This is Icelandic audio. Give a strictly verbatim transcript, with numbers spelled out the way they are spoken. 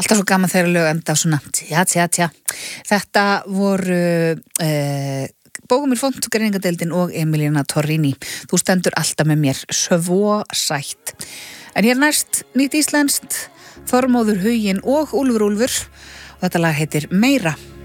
Alltaf svo gaman þegar lög enda svona tja, tja, tja. Þetta voru uh, Bókumir Font, greiningadeildin og Emiliana Torrini. Þú stendur alltaf með mér, svo sætt. En hér næst nýtt íslenskt, Þormóður Huginn og Úlfur Úlfur og þetta lag heitir Meira.